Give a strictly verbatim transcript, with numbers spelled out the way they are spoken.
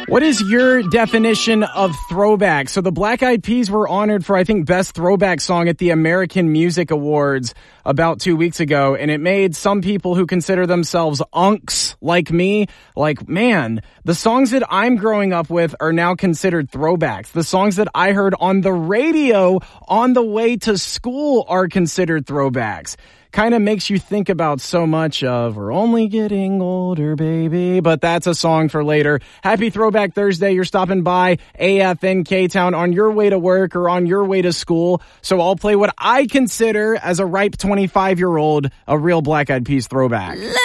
What is your definition of throwback? So the Black Eyed Peas were honored for, I think, Best Throwback Song at the American Music Awards about two weeks ago, and it made some people who consider themselves unks like me, like, man, the songs that I'm growing up with are now considered throwbacks. The songs that I heard on the radio on the way to school are considered throwbacks. Kind of makes you think about so much of we're only getting older, baby, but that's a song for later. Happy Throwback Thursday. You're stopping by A F N K-Town on your way to work or on your way to school. So I'll play what I consider as a ripe twenty-five-year-old a real Black Eyed Peas throwback.